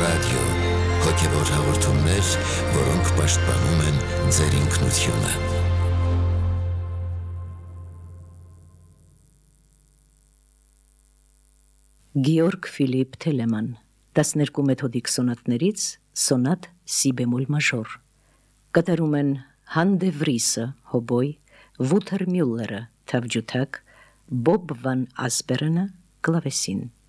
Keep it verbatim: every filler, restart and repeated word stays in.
Ռադիո, հոգևոր հաղորդումներ, որոնք պաշտպանում են ձեր ինքնությունը։ Գեորգ Ֆիլիպ Թելեման, տասներկու մեթոդիկ սոնատներից սոնատ սի բեմոլ մաժոր։ Կատարում են Հան դե Վրիսը, հոբոյ, Վութեր Մյուլլերը, թավջութակ, Բոբ վան Ասպերենը, կլավեսին։